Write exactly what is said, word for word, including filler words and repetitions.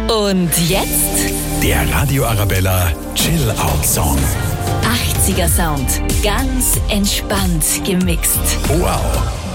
Und jetzt Der Radio Arabella Chill Out Song. achtziger Sound. Ganz entspannt gemixt. Wow.